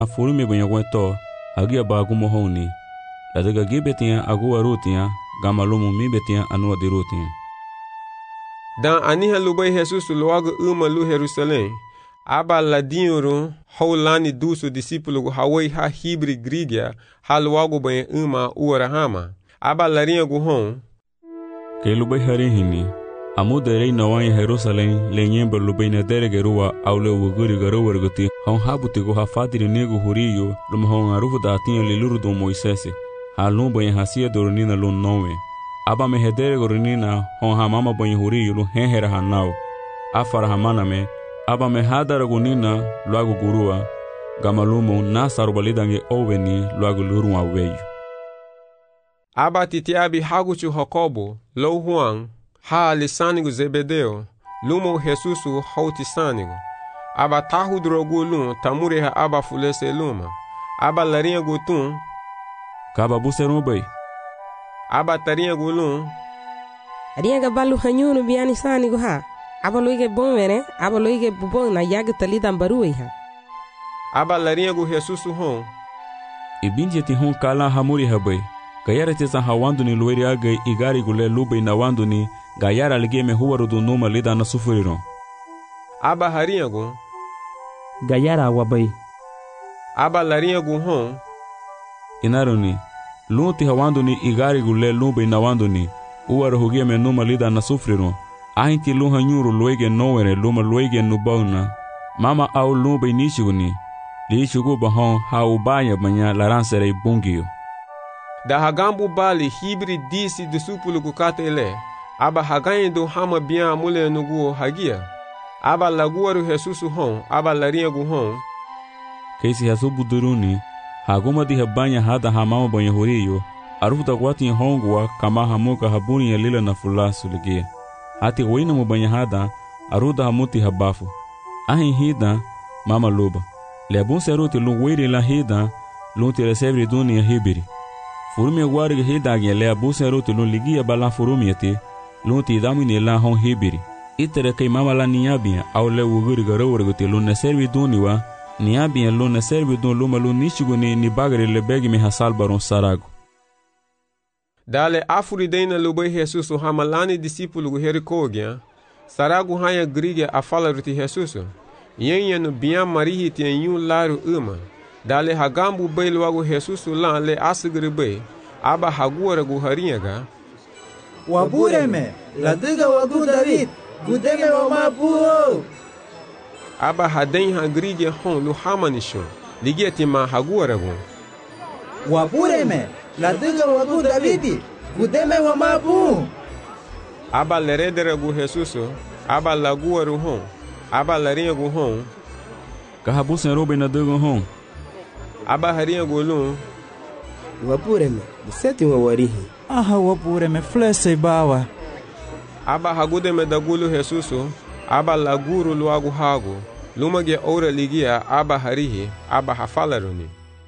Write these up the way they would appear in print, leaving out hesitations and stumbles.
Furume banyak weto, hagia bagu mohoni. Ladaga gibetia agu arutia, gamalumu mi betia anu adirutia. Dan aniha lubai Jesus luagu lu Jerusalém. Aba ladinho haulani dusu discípulo hawai ha hibri grigia ha luagu banha uarahama. Aba larinha guhon. Que lubai harihini. Amuderei nawanya Jerusalém lenyemba lubai na deregerua aule uguri garowerguti hon habutigo ha fadiri nego huriyo luma hon arufu da atinha liluru do Moisés. Ha lumba ya hasia doronina lu nowe. Aba mehedere goronina hon ha mama banha huriyo lu henhera hanao. Afara hamana me. Aba me hadara gunina luagu gurua. Gamalumo nasaru balidange oveni luagu lurua weyu. Aba titiabi haguchu Jacobo, lo Juan, ha lisanigo Zebedeo, lumo Jesusu hautisanigo. Aba tahu drogu lum tamure ha aba fulese luma. Aba larinha gutun. Kaba buseru bay. Aba tarinha gulum. Arinha gabalu hanyunu biani sanigo ha. Aba loige bonvere, aba loige bubon na yaga talida baruei ha. Aba larinha gu Jesusu hon. Ibinje ti hon kala hamuri habay. Gayara tesa hawanduni lueri agay igari gule lubay na wanduni gayara ligeme huwaru du numa lida na sufuriron. Aba harinha gu. Gayara wabay. Aba larinha gu hon. Inaruni, lunti hawanduni igari gule lubay na wanduni uwaru hugeme numa lida na sufuriron. Ahinti luha nyuru luege nowere luma luege nubauna. Mama au lubay nishiguni. Lishugu bahon ha ubaya banya laransere bungiyo. Da hagambu bali hibri disi discípulo kukate ele. Aba haganhe do hama bian mule nuguo hagia. Aba laguaru Jesusu hon, aba larinha gu hon. Keisi hasubu duruni, haguma di habanya hada hamama banya huriyo, arufuta kwati hongwa kama hamuka habuni ya lila na fulasu ligia. Hati wina mubanya hada, aruda hamuti habafu. Ahin hida, mama luba. Leabun seruti lungwiri la hida, lunti resevri duni ya hibiri. Furumi guarga hidagya leabun seruti lun ligia bala furumiyati, lunti idamini la hon hibiri. Itere kay mama la niyabia, au le uguri garowarguti lun neservi duniwa, niyabia lun neservi dun luma lun nishiguni ni bagari lebegi mi hasal baron sarago. Dale afuridena lubai Jesusu hamalani discípulo gu herikogya, saragu hanya grigia a fala ruti Jesusu. Yenye no bian marihi tienyu laru uma. Dale hagambu bay luagu Jesusu lan le asigri bay, aba haguara gu harinyaga. Wabureme, ladiga wagu David, gudeme wa mabuo. Aba haden hagrigia hon lu hamanisho, ligia tima haguara gu. Wabureme, ladiga wagu David, gudeme wa mabuo. Aba leredere gu Jesusu, aba laguaru hon, aba larinha gu hon. Kahabusen robe na dugo hon. Aba harinha gu lum. Wapureme, buseti wa warihi. Aha wapureme flese bawa. Aba hagudeme dagulu Jesusu, aba laguru luagu hagu. Lumage ora ligia aba harihi, aba hafalaruni.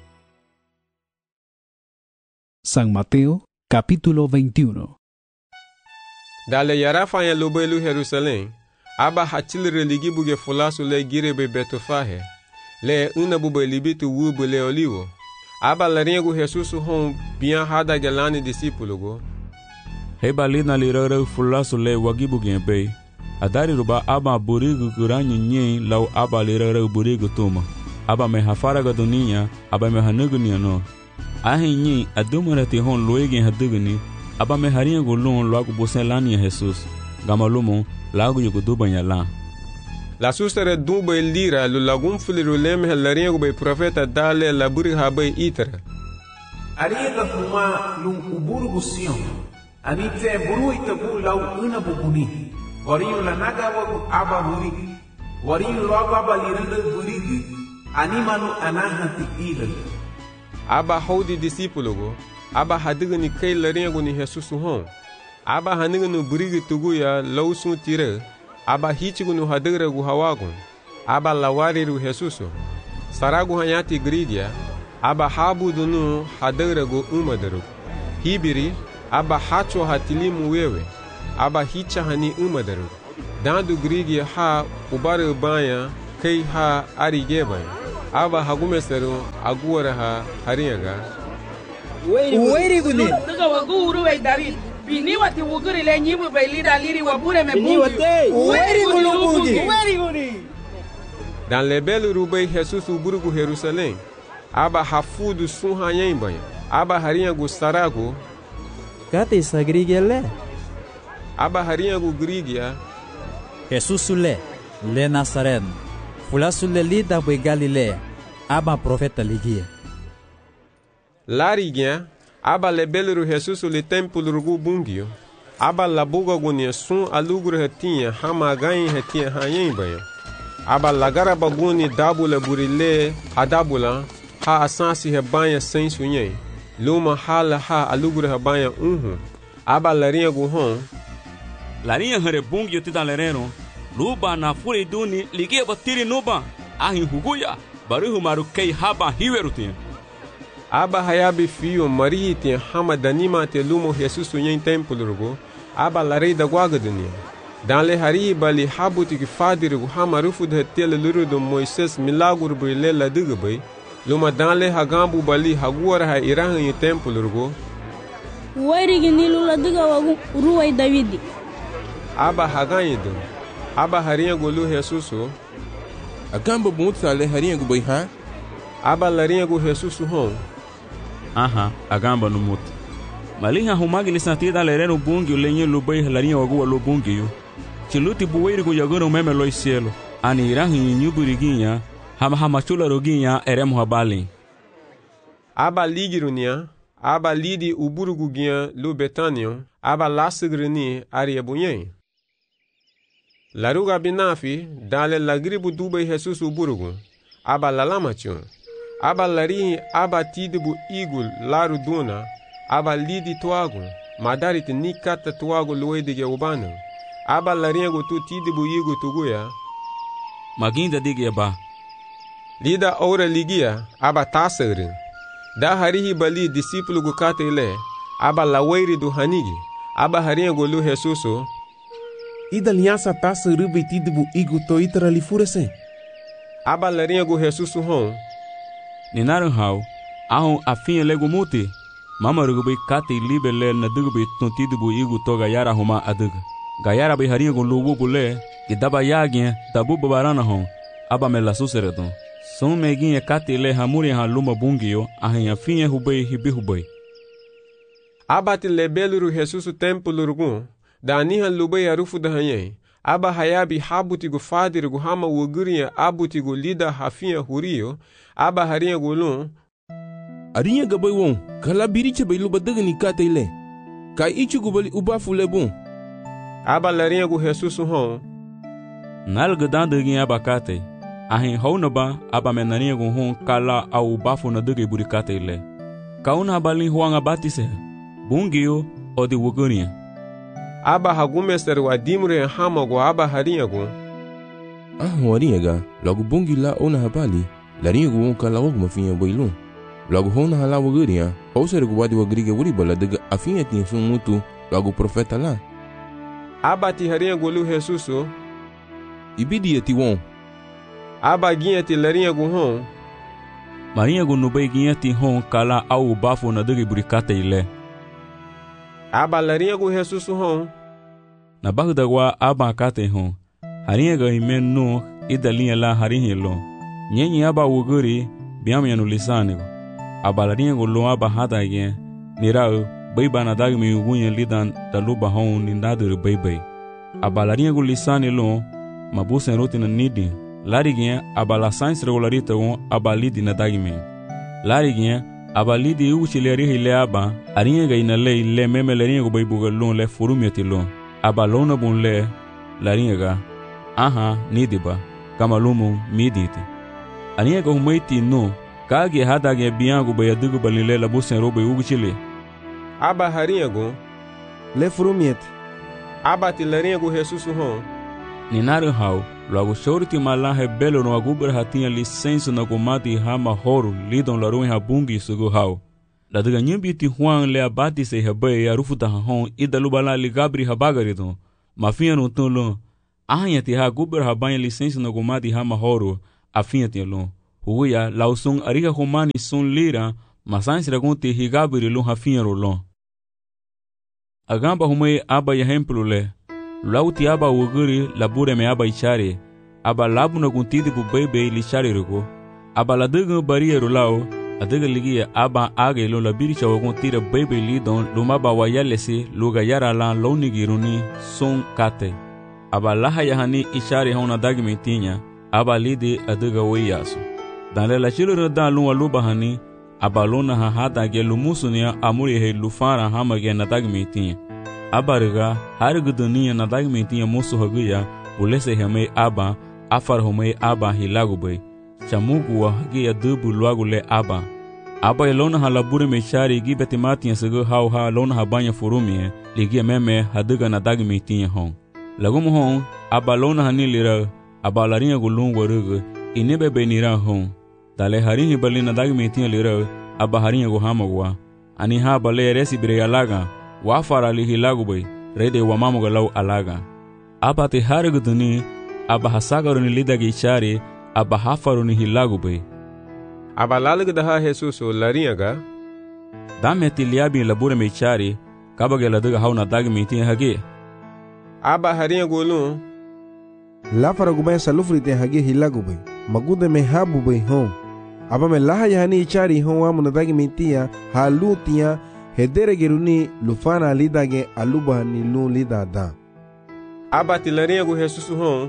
San Mateo, capítulo 21. Dale yarafanya lubelu Jerusalém, aba hatilre ligibuge fulasu le girebe betofahe, le unabube libitu wubu le olivo. Aba laringu Jesusu hon bian hada gelani discípulo go. Heba lina lirare fulasu le wagibuge be. Adari ruba aba burigu kuranyi nye lau aba lirare burigu tuma. Aba me hafaraga dunia, aba me hanugunia no. Ahin nye adumarati hon loege haduguni, aba me haringu lun loagu busen lani Jesus. Gamalumo lagu yugu dubanya la. La sustere dumbe lira lu lagum fuliru lem helaringu be profeta dale la buri habe itera. Ariga fuma lum uburu busion. Anite buru itabu lau una bubuni. Wariyu la naga wagu aba buri. Wariyu loagu aba liranda burigi. Animalu anahati ila. Aba hodi discípulo go. Aba hadigani kay laringu ni Jesus hon. Aba haniganu burigi tuguya lau sun tire. Aba hichigunu hadigra gu hawagun. Aba lawariru Jesusu. Saragu hanyati gridia. Aba habu dunu hadigra gu umadaru. Hibiri. Aba hacho hatilimu wewe. Aba hicha hani umadaru. Dandu grigia ha ubare banya kay ha arigebanya. aba hagumeseru aguara ha hariyaga. Uweri guni. Daga wagu uruwe David. Bini wati wuguri le nyibu bai lida liri wabure me bungi. Uweri gulubungi. Uweri guni. Dans les belles roubaix Jesus uburugu Jerusalém. Aba hafudu sunha yembanya. Aba hariyagu saragu. Kati sagrigele. Aba hariyagu grigia. Jesus le Nazareno. Fulasule lida bai Galilea. Aba profeta ligia. Larigien, aba lebeluru Jesus le templo rugu bungio. Aba labuga gunia sun alugru hetinha hama ganha hetinha hayembanha. Aba lagara baguni dabula burile adabula ha asansi rebanha sem sunhei. Luma hala ha alugru rebanha Aba larinha guhon. Larinha hare bungio tida lereno. Luba na fure duni ligia batiri nuba. Ahin huguya baruhu marukei haba hiwerutin. Aba hayabi fio Maria tinha hama danima te lumo Jesus sunhei templo rugu. Aba larei da guaga dunia. Dans les hariba li habuti ki fadiru hama rufu de tele luru do Moises milagro brile la digabay. Luma dans les hagambu bali haguara ha irahan yi templo rugu. Uweri ginilu la diga wagu ruwai Davidi. Aba haganyidu. Aba harinha golu Jesusu. Agamba bunta le harinha gu ha? Aba larinha gu Jesusu hon. Aha, agamba no muto. Malinha humagi ni santida lereno bungi o lenye lubai larinha wagu wa lo bungi yo. Chiluti buweiri gu yagano meme loi cielo. Ani irahi nyuburiguinha, hama chula roguinha eremo habali. Aba ligirunia, aba lidi uburuguguinha lu Betanion, aba lasigrini aria bunyen. Laruga binafi, dale lagribu dubai Jesus uburugu, aba lalamachon. Aba larihi aba tidibu igul laru duna, aba lidi tuagu, madarit nikata tuagu luedige ubana. Aba larinha tu tidibu igu tuguya. Maginda digia ba. Lida ora ligia, aba tasagrin. Da harihi bali discípulo gu katele, aba laweiri du hanigi, aba harinha lu Jesuso. Ida linhasa tasagri tidibu igu toitra li furese. Aba larinha gu Jesuso hon. Ninaran hau, ahon afinha lego muti. Mama rugubi kate libele na dugubi tontidibu igu toga yara homa aduga. Gayara bai harinha gu lubu bule, que daba yaguinha, dabu babarana hon, aba me la suseredon. Son meguinha kate le hamuri ha luma bungio, ahin afinha hubai hibi hubai. Aba te lebeluru Jesus templo rugun, da aniha lubai arufu da hanyei. Aba hayabi habuti gu fadir gu hama wugurinha abuti gu lida hafinha hurio, aba harinha gu lun. Arinha gabai won, kala biriche bai luba dagani kate le. Kai ichi gu bali ubafu le bon. Aba larinha gu Jesus hon. Nalga dandaguinha aba kate. Ahin haunaba aba menarinha gu hon kala au bafu na dagi burikate le. Kauna balin huanga batise. Bungio o de wugurinha. Aba hagumester wa dimre hama gu aba harinha gu. Warinha ga, logo bungi la ona habali. Larinha gu hon kala wagu mafinha bailun. Logo hona hala wugurinha. Hauser gu wadi wagriga wuribala daga afinha tinha sun mutu. Logo profeta la. Aba ti harinha gu lu Jesuso. Ibidi ti won. Aba guinha ti larinha gu hon. Marinha gu nubai guinha ti hon kala au bafu na dagi burikate ile. Aba larinha gu Jesuso hon. Na bagdagwa aba kate hon. Harinha ga himen no ida linha la harinha lo. Nyenyi aba wuguri biamya no lisanigo. Aba larinha gu lo aba hada gen. Nirao baiba na dagi mi ugunya lidan daluba hon nindaduru baibai. Aba larinha gu lisani lo mabusen roti na nidi. Lariguinha aba la sans regularita gon aba lidi na dagi mi. Lariguinha aba lidi uchileri hile aba arinha ga ina le meme larinha gu baibuga lon le furumiati lon. Aba lona bon le larinha ga. Aha nidiba kama lumu miditi. Arinha ga humaiti no kage hada ga biangu bayadugu balile la busen robe uguchile. Aba harinha gu le furumiati. Aba ti larinha gu Jesuso hon. Ninaru hau, logo shorti malahe belo no agubra hatinha licença na gomati hama horo lidon larun habungi sugu hau. La daga nyimbi ti huang le abati se habai arufuta hon ida lubala ligabri habagaridon. Mafinha no ton lon. Ahanya ti ha gubra habanya licença na gomati hama horo afinha ti lon. huya lausung ariga humani sun lira masansira gunti higabiri lun hafinro lon. Agamba humay aba yahemplu le, lauti aba wuguri labure me aba ichari, aba labuna guntidi bu bebe lichari rugo, aba ladugu bariero lao, adiga ligia aba age lo labiri chawa guntira bebe lidon lumaba wayalesi luga yara lan launigiruni sun kate. Aba laha yahani ichari hona dagmitinya, aba lidi adiga wayasu. Dan le la chilura da lunwa lubahani, abalona hahada ge lumusunia amuri he lufara hamage nadagmitinha. Abariga hariguduniya nadagmitinha musu haguya ulese heme aba afar home aba hilagubay. Chamugu wa hagiya dubu luagule aba. Aba elona halabure mechari gibetimatinha segu hauha lona habanya furumie ligia meme hadiga nadagmitinha hon. Lagumu hon abalona hanilira abalarinha gulungwa rugu inebe benira hon. Dale harinhi balina dagmitinha lira aba harinha guhamagwa ani ha bale resi bire alaga wa farali hilagubay rede wa mamuga law alaga aba te hariguduni aba hasagaruni lidagi chari aba hafaruni hilagubay aba lalagda Jesuso laringa dameti liabi labure me chari kabage ladaga hauna dagmitinha hage aba harinha gulun la faragubay salufri te hage hilagubay magude me habubay hon. Aba me laha yahani ichari hon wa munadagi mintia halutia hedere geruni lufana lidage alubahani lu lidada. Aba tilarinha gu Jesusu hon.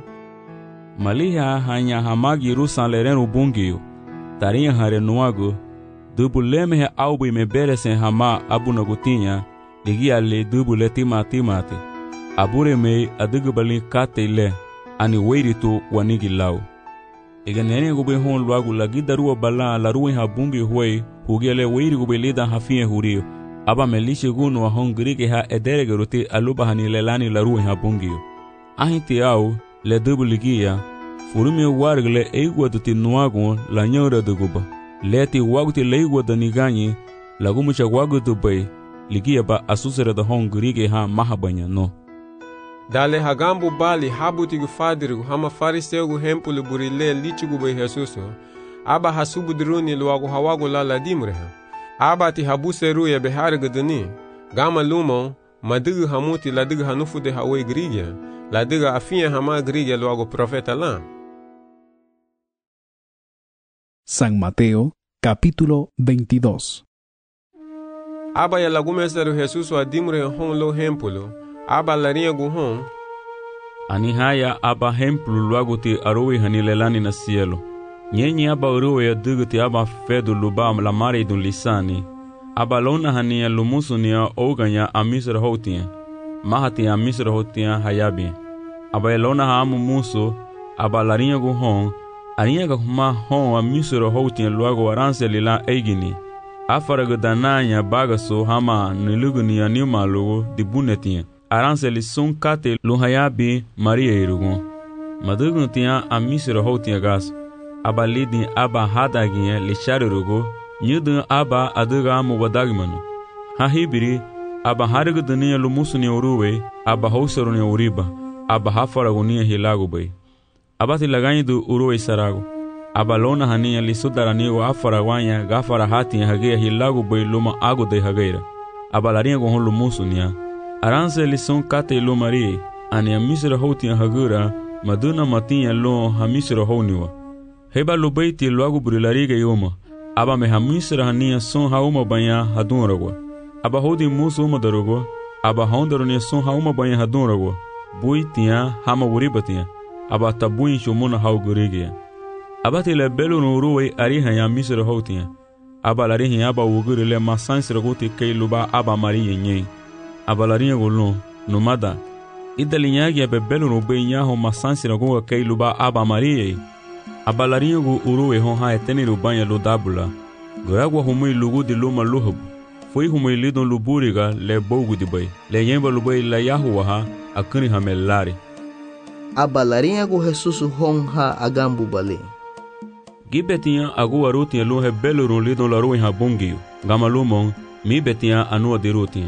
Maliha hanya hamagi rusan leren ubungiyo. Tarinha hare nuago. Dubuleme he aubi me beresen hama abunagutinha. Ligia le dubule timati. Abure me adigubali kate le. Ani weiritu wanigi lau. Ega nene gube hon luagu lagi darua bala la ruin ha bungi huei hugele weiri gube lida hafie hurio aba melishe gunu wa hon grige ha edere geruti aluba hani lelani la ruin ha bungio ahiti au le dubu ligia furumi wargle eigwa duti nuagu la nyora duguba leti waguti leigwa daniganyi lagumucha wagu dubai ligia ba asusere da hon grige ha mahabanya no. Dale hagambu bali habuti gu fadiru hama fariseu gu hempulu burile lichugu bay Jesuso aba hasubu diruni luagu hawagu lala dimreha aba ti habuseru ya behari guduni gama lumo madigu hamuti ladigu hanufu de hawe grigya ladigu afiya hama grigya luagu profeta la. San Mateo capítulo 22. Aba ya lagumeseru Jesuso adimre hon lo hempulu aba larinha gu hon. Ani haya aba hemplu luaguti arui hanilelani na cielo. Nyenye aba urue ya duguti aba fedu lubam la mare dun lisani. Aba lona hania lumusunia oganya amisra hotia. Mahati amisra hotia hayabi. Aba elona haamu musu aba larinha gu hon. Arinha ga huma hon amisra hotia luagu aranse lila eigini. Afaragu dananya bagaso hama niluguni ya niumalugu dibunetia. Aranse li sun kate luhayabi Maria irugun. Madugun tia amisira hotia gas. Aba lidin aba hadaginye li sharirugu. Nyudun aba aduga amu wadagmanu. Hahibiri aba harigudunia lumusuni uruwe. Aba hausarunia uriba. Aba hafaragunia hilagubay. Aba tilaganyidu uruwe saragu. Aba lona hania li sudaranigo afaragwanya gafara hatia hagea hilagubay luma agude hageira. Aba larinha gohon lumusunia. Aranse lison kate lo Maria, ani amisra hotia hagura, maduna matinha lo hamisra honiwa. Heba lo beiti lo agu burilariga yoma, aba me hamisra hania son hauma banya hadunragwa. Aba hodi musu uma darugwa, aba hondarunia son hauma banya hadunragwa. Bui tia hama wuribatia, aba tabuin shumuna haugurigia. Aba tila belu nuruwe ariha ya misra hotia. Aba larihi aba wugurile masansra guti kei luba aba Maria nyei. Abalarinha golon nomada idalinyagi abebelu no benyaho masansi na gonga kai luba aba Maria abalarinha go uruwe hon ha eteni lubanya lo dabula goragwa humui lugu de luma luhub foi humui lidon luburiga le bogu de bay le yemba lubai la yahuwa ha akuni hamelari abalarinha go Jesus hon ha agambu bale gibetinha agu arutinha lo hebelu ro lidon la ruin ha bongio gamalumon mi betinha anua de rutinha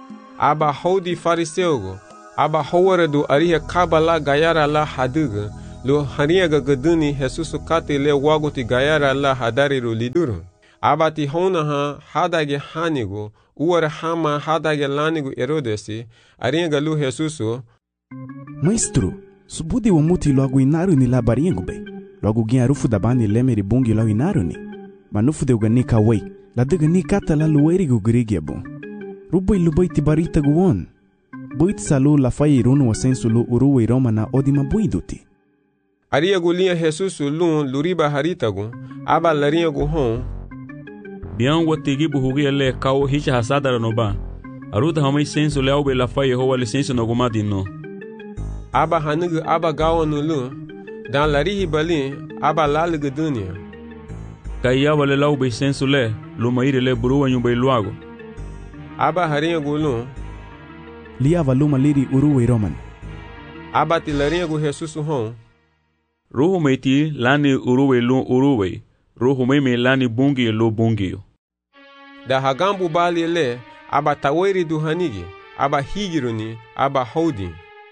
aba hodi fariseugo aba howara do ariha kabala gayara la haduga lo hariaga gaduni Jesus kate le wago ti gayara la hadari ro liduru. Abati hona ha hadage hanigo uwara hama hadage lanigo Herodesi ariaga lu Jesuso. Maestro, subudi wa muti logo inaru ni la baringo be. Logo gin arufu da bani lemeri bungi lo inaru ni. Manufu de uganika wei. La de gani kata la lueri go grigya bon. Rubai lubai ti barita guon. Buit salu la fai irunu wa sensu lu uruwe Roma na odima buiduti. Aria gulia Jesusu lun luriba haritagu. Aba laria gu hon. Bian watigi buhugia le kao hicha hasadara no ba. Aruta hamai sensu le aube la fai hoa lisensu no gumadi no. Aba hanugu aba gawa no lu. Dan larihi bali aba lalugu dunia. Kaya wale laube sensu le lumaire le buruwa nyumba iluago. Aba haria gu lu. Liava luma liri uruwe Roman. Aba ti laria gu Jesusu hon. Ruhu meiti lani uruwe lu uruwe. Ruhu meme lani bungi lo bungi. Da hagambu bali le aba taweri duhanigi. Aba higiruni aba hodi.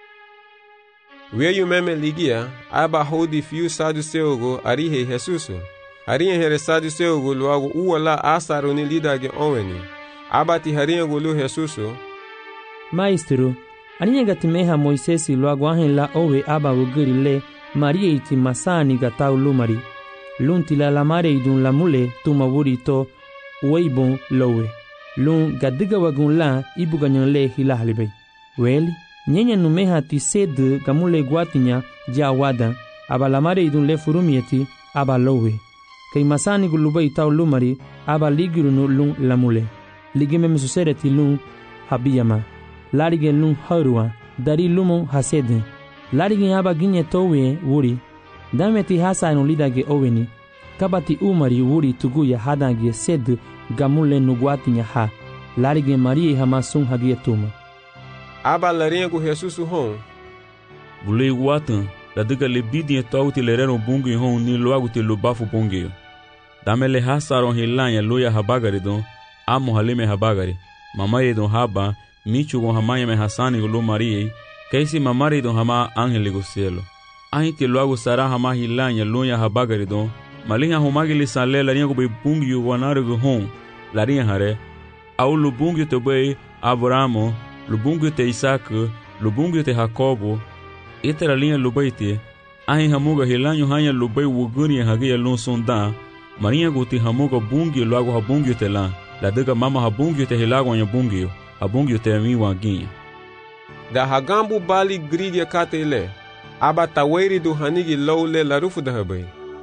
Weyu meme ligia aba hodi fiu saduceogo arihe Jesusu. Harinha here saduceogo luago uwala asaruni lidage onweni. Aba ti harinha gulu Jesusu. Maestro, aninha gatimeha Moisesi luago ahen la owe aba wugiri le Maria iti masani gatau lumari. Lunti la lamare idun lamule tuma wuri to weibon lowe. Lun gadiga wagun la ibu ganyan le hila halibay. Weli, nyenya numeha ti sed gamule guatinya ja wada aba lamare idun le furumieti aba lowe. Kay masani gulubay tau lumari aba ligirunu lun lamule. Ligime mesusereti lun habiyama. Larige lun harua dari lumon hasede. Larige aba ginye towe wuri. Dameti hasa inu lidage oweni. Kabati umari wuri tuguya hadage sed gamule nuguatinya ha. Larige Maria hamasun hagia tuma. Aba larinha gu Jesusu hon. Bulei guatan, la diga le bidinha tau te lerero bungi hon ni loago te lubafu bungi. Dame le hasaron hilanya loya habagari don, amo halime habagari. Mamaye don haba, michu gon hamaya me hasani gu lo Maria, kaisi mamari don hama angeli gu cielo. Ahi te loago sara hama hilanya loya habagari don, malinha homagili sale larinha gu be bungi yu wanare gu hon, larinha hare, au lubungi te be Abramo, lubungi te Isaac, lubungi te Jacobo, itera linha lubaite, ahi hamuga hilanyo hanya lubai wuguni hagia lun sonda, marinha gu te hamuga bungi loago habungi te la diga mama habungi te hilago anya bungi, habungi te mi wanginha. Da hagambu bali grigia kate le, aba taweri du hanigi lowle larufu da habai.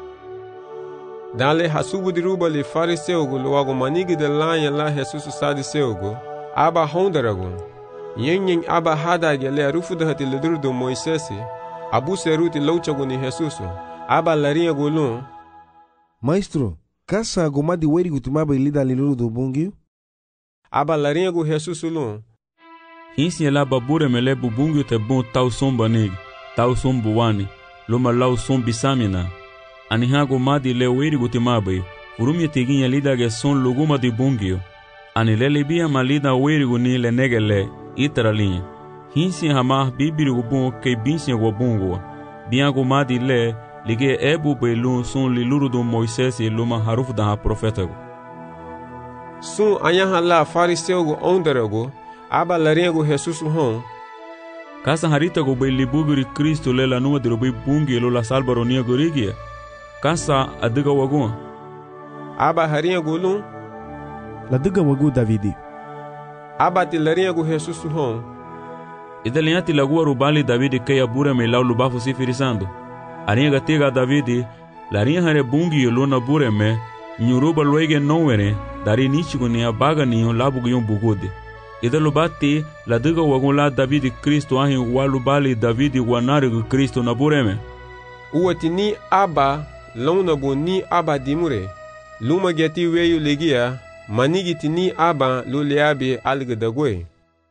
Dale hasubu diruba li fariseugo loago manigi de lanya la Jesusu sadiseugo, aba hondaragon. Yen aba hadage le rufu da hati liduru do Moisesi, abu seruti louchago ni Jesusu, aba larinha golun. Maestro, kasa gomadi weri gutumaba ilida liluru do bungi? Aba larinha go Jesusu lun. Hinsi ela babure mele bubungi te bon tau somba nigi, tau sombu wani, loma lau sombi samina. Anihago madi le weri gutimabai, urumia teginha lidage son luguma di bungio. Anilele bia malida weri guni le negele, itaralinha. Hinsi hama bibiri gubun ke binsi gubungo. Biango madi le, lige ebu belun son liluru do Moisés e luma harufu da profeta go. Sun anyaha la fariseu go ondarago, aba larinha go Jesusu hon. Kasa harita go be libugiri Cristo le la numa de robe bungi lo la salbaronia gorigia. Kasa adiga wagun. Aba harinha golun. La diga wagu Davidi. Aba ti larinha go Jesusu hon. Idalianti lagua rubali Davidi que abura me lau lubafu sifirisando. Arinha gatega Davidi, larinha hare bungi lona bure me, nyuruba loige nowere, dari nichigo ni abaga ni on labu yon bugode. Idalubati la diga wagun la Davidi Cristo ahi walubali Davidi wanare go Cristo na bure me. Uwati ni aba lona bo ni aba dimure. Luma geti weyu legia, manigi tini aba luleabe algedagwe.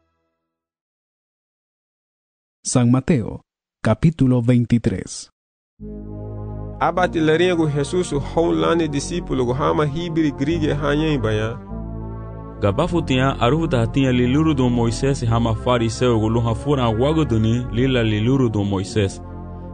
San Mateo, capítulo 23. Aba ti larinha go Jesusu howlane discípulo go hama hibiri grige hanyen baya. Gabafu tinha arufu da tinha liluru do Moisés hama fariseu go luha fura wagoduni lila liluru do Moisés.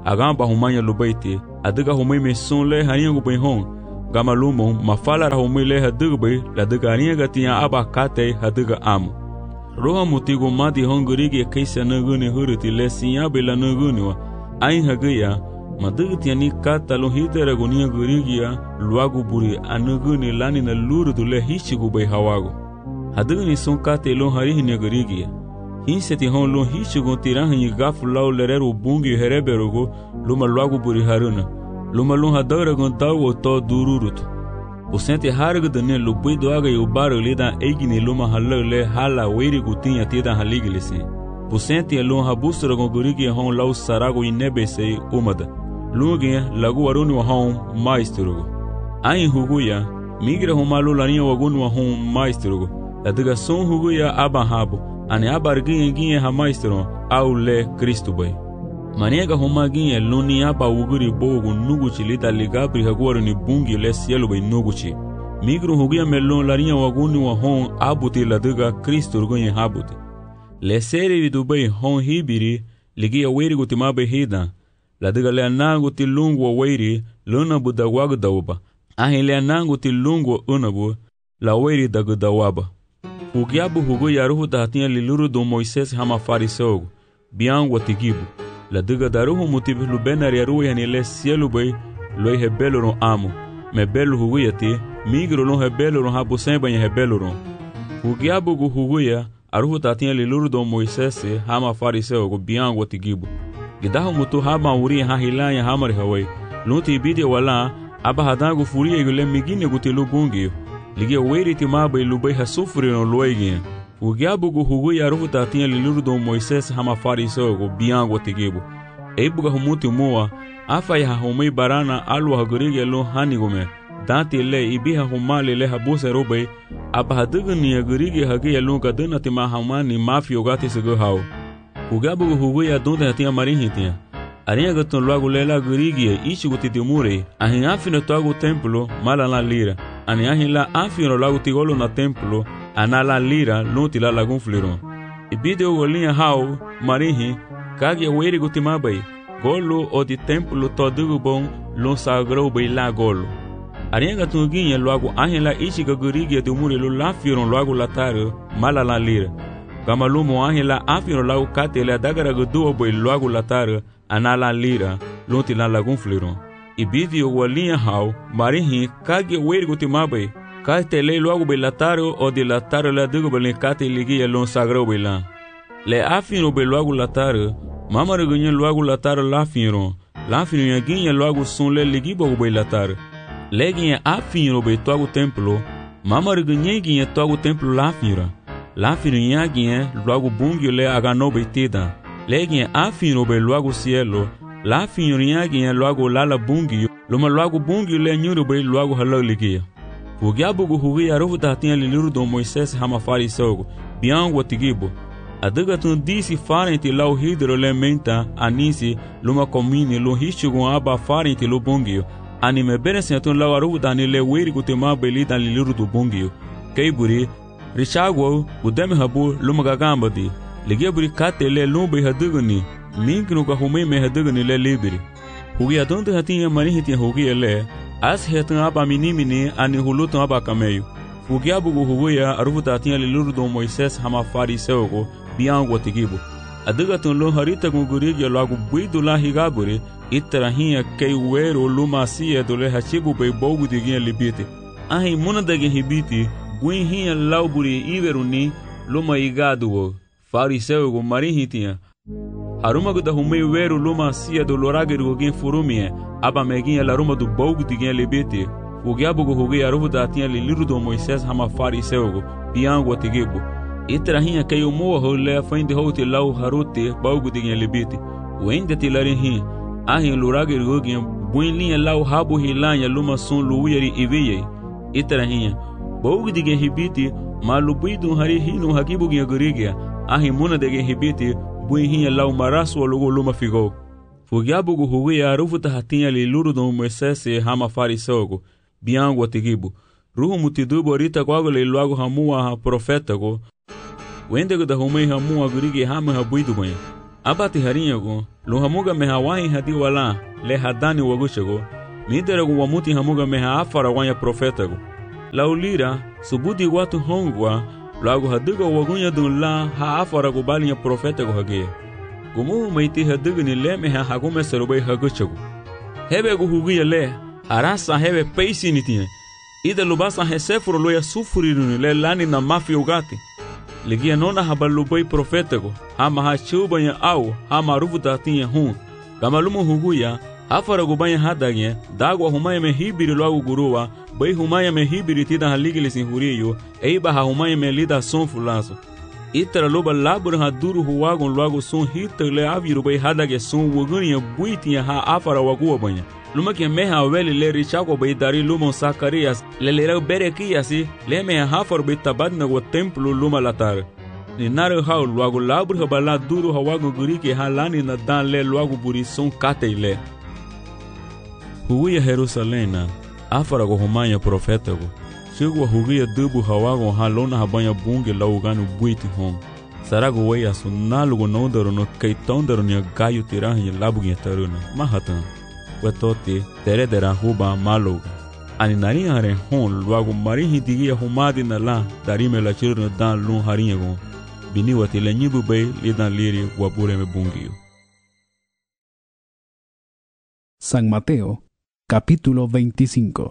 agamba humanya lubaiti adiga humai me son le haniangu bai hon gama lumo mafala ra humai le hadiga bai la diga hanianga tiya aba kate hadiga amu roha mutigo madi hongurigi kaisa naguni huruti le siya bai la naguni wa ain hagaya madiga tiya ni kata lo hitera gunia gurigia luagu buri anaguni lani na lurudu le hichigu bai hawago hadiga ni son kate lo harihi nagurigia hinseti hon lo hichigu tirahi gafu lau lereru bungi hereberogo luma luagu buri haruna luma lo hadara gon tawo to dururutu Busente harga dane lubai doaga yo baro leda eigini luma halale hala weiri gutinha tida haligilise. Busente lo habusra gon gurigi hon lau sarago inebese umada. Luge lagu aruni wa hon maestro. Ai huguya migra homalo larinha wagunu wa hon maestro. Adiga son huguya abahabo ane abarginha ginha ha maestro au le Cristo bai. Maniega homaginha luni aba uguri bogo nuguchi lida ligabri hagwaro ni bungi le cielo bai nuguchi. Migro huguya melon larinha waguni wa hon abuti ladiga Cristo rugonha habuti. Le seri vidu bai hon hibiri ligia weiri gutima bai hida. Ladiga le anangu ti lungu wa weiri luna buda wagdauba. Ahi le anangu ti lungu wa unabu la weiri dagdawaba. Hugiabu huguya ruhu tahatinha liluru do Moisés hama fariseugo. Bian watigibu. La diga daruhu motivo lubenari aru yani le cielo bai loi rebelo no amo me belo huguyati migro no rebelo no habu semba ya rebelo no hugiabu gu huguya aruhu tatinha liluru do Moisés hama fariseu go biango tigibu gidahu mutu hama uri ha hilanya hamari hawai lunti bidi wala aba hadango furia go le migine go telu bungi ligia weiri timaba ilubai hasufuri no loigia Ugiabu gu huguya aruhu tatinha liluru do Moisés hama fariseu go biango tigibu. Eibuga humuti mua, afa ya humei barana alu hagurige lo hanigume. Dati le ibiha humali le habuse robe, aba hadigani hagurige hagia lo kadena tima hamani mafio gati sigo hao. Ugiabu gu huguya donde hatinha marihitinha. Arinha gatun luagu lela gurige ichi gutitimure, ahin afino tuagu templo malala lira. Ani ahin la afino lagu tigolo na templo, anala lira lonti la lagun fliron. Ibideo golinha hao marihi kagia weiri gutimabai golo o di templo todugo bom lon sagrou bai la golo. Arinha tunguinha logo ahin la ichi gagurigia do mure lo la firon logo lataro mala la lira. Gamalumo ahin la afiro lago kate la dagara guduo bai logo lataro anala lira lonti la lagun fliron. Ibideo golinha hao marihi kagia weiri gutimabai Kate le logo belataro o de lataro la digo belencate ligia lon sagrou belan. Le afino be logo lataro, mama regunha logo lataro la fino. La fino yaguinha logo son le ligibo belataro. Leguinha afino be togo templo, mama regunha guinha togo templo la fino. La fino yaguinha logo bungio le agano betida. Leguinha afino be logo cielo, la fino yaguinha logo lala bungio, loma logo bungio le nyuro be logo halo ligia. Ugiabu gu huguya aruhu tahatinha liluru do Moisés hama fariseugo, biango tigibo. Adiga tun disi farenti lau hidro le menta anisi luma komini lo hichugu aba farenti lo bungio. Anime beresin tun lau aruhu dani le weiri gutema belida liluru do bungio. Keiburi, richago udeme habu luma gagambadi. Ligia buri kate le lumbe hadigani, minkinu ka humei me hadigani le libiri. Huguya donde hatinha marihitinha huguya le, As hetan aba minimini ani hulutan aba kameyo. Fugiabu gu huguya aruhu tatinha liluru do Moisés hama fariseugo biango tigibu. Adiga tun lo harita gu gurigi logo buidu la higaburi itarahinha kei uero luma sia do le hachibu bei bogu diginha libite. Ahi muna dagi hibiti guinhinha lauburi iveruni luma igaduo fariseugo marihitinha. Arumago da humei uero luma sia do lorageru gin furumie aba meginha laruma do bogu diginha libite. Fugiabu gu huguya aruhu tatinha liluru do Moisés hama fariseugo biango tigibu. Itrahinha kei umoa ho le fainde houti lau haruti bogu diginha libite. Wende tilarinhi ahin lorageru gin buinlinha lau habu hilanha luma son luuyari iviyei. Itrahinha bogu diginha hibiti malubidu hari hinu hakibu ginha gurigia ahin muna diginha hibiti buinhinha lau marasu logo luma figou. Fugiabu gu huguya aruhu tahatinha liluru do Moisés hama fariseugo biango tigibu. Ruhu mutidubo rita kwago le logo hamua ha profetago. Wendego da humei hamua gurigi hama habuidu banha. abati harinyago lu hamuga meha wahi hadi wala le hadani wagushago mideragu wamuti hamuga meha afara wanya profetago laulira subudi watu hongwa lagu hadiga wagunya dun la ha afara go balinya profetago hage gumu meiti hadiga ni le meha hagume serubai hagushago hebe go hugiya le arasa hebe peisi nitie ida lubasa hesefuro loya sufuriru le lani na mafia ugati ligia nona habalubai profetago hama ha chubanya au hama ruvuta tinha hun kamalumu huguya afara gubanya hadagye dagwa humaya me hibiri loagu guruwa bai humaya me hibiri tida haligili sin huriyo eiba ha humaya me lida son fulaso itara loba labur ha duru huwagon loagu son hitale aviru bai hadagye son wuguniya buitiya ha afara waguwa banya luma ke meha weli le richako bai dari lumon Sakarias le lera berekiyasi le meha hafar bai tabadna go templo luma latar ni naru hau loagu labur ha bala duru hawago gurike ha lani na dan le loagu buri son kateile huguya Jerusalena afara go humanya profetago chegwa huguya dubu hawago ha lona habanya bunge lauganu buiti hon sarago weya sunalugo nondaro no kaitondaro ni gayu tirahi labugi taruna mahatan wetoti teredera huba malo ani nari hare hon luago mari hidigia humadi na la darime la chirno dan lun haringo bini wati le nyibu bay lidan liri wabure me bungio. San Mateo capítulo 25.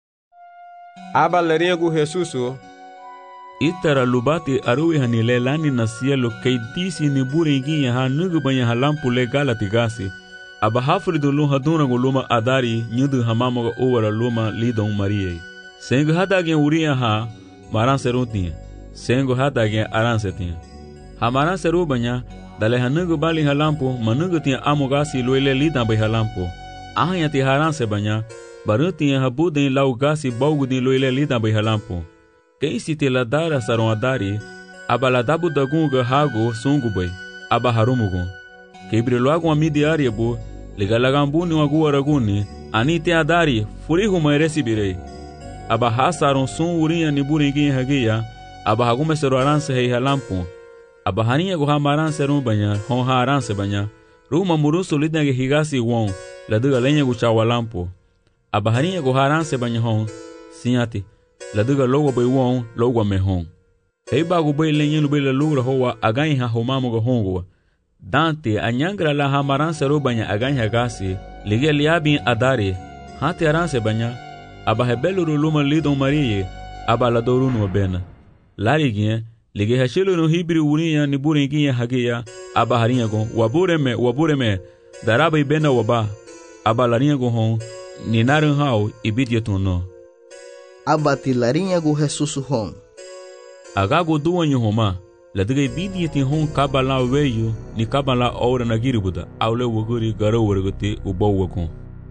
Aba leringu Jesusu itara lubati aruwi hanile lani na cielo kay disi ni bure ngiya ha nugu banya halampu le galati gasi aba hafridu lu haduna go luma adari nyudu hamamo go owara luma lidon marie sengo hadagen uriya ha maran serutia sengo hadagen aran setia ha maran seru banya dale hanugu bali halampu manugu tia amogasi loile lidan bay halampu ahanya ti haran se banya barutia habuden lau gasi baugudin loile lidan bay halampu quem se te ladara saron adari abaladabu dagunga hago sungubay abaharumugun kebriloagun amidiariabu legalagambuni waguaraguni anite adari furihu resibirei abahasaron sun urinha niburingin hagia abahagumesero aranse hei halampu abaharinha guhamaranse rumbanya honha aranse banya ruma muruso lidnage higasi won laduga lenha guchawalampu abaharinha guharanse banya hon sinyati laduga logo bay won logo mehon hei bagu bay lenyen bay la lugra hoa agan ha homamo go hongo dante anyangra la hamaran sero banya agan ha gasi lige liabin adare hate aranse banya abahebelu luma lidon marie abaladoru no bena larigin lige hashelu no hibri uriya ni buringin hagia abaharinha go wabureme darabai bena waba abalarinha go hon ni narun hau ibidietuno abati larinha go Jesus hon agago duanyo homa ladiga bidieti hon kabala weyu ni kabala ora nagiribuda aule woguri garo wargote ubawakon